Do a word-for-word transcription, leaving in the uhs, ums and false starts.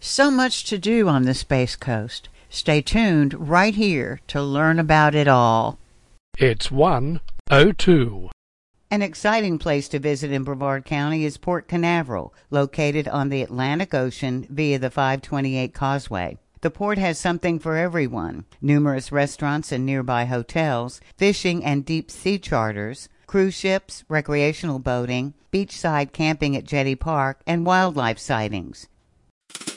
So much to do on the Space Coast. Stay tuned right here to learn about it all. It's one oh two. An exciting place to visit in Brevard County is Port Canaveral, located on the Atlantic Ocean via the five twenty-eight Causeway. The port has something for everyone: numerous restaurants and nearby hotels, fishing and deep sea charters, cruise ships, recreational boating, beachside camping at Jetty Park, and wildlife sightings.